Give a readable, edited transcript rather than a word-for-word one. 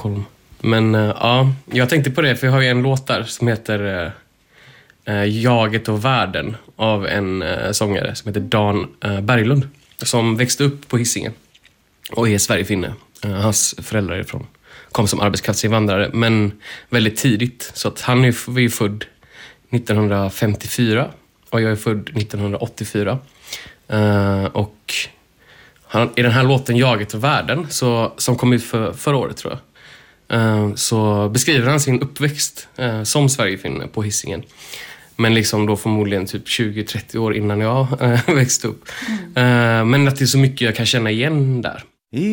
Stockholm. Men ja, jag tänkte på det för jag har ju en låt där som heter Jaget och världen av en sångare som heter Dan Berglund som växte upp på Hisingen och är Sverigefinne. Hans föräldrar kom som arbetskraftsinvandrare men väldigt tidigt. Så att han är ju född 1954 och jag är född 1984. Och i den här låten Jaget och världen som kom ut förra året tror jag, så beskriver han sin uppväxt som Sverigefinne på Hisingen. Men liksom då förmodligen typ 20-30 år innan jag växte upp. Men att det är så mycket jag kan känna igen där.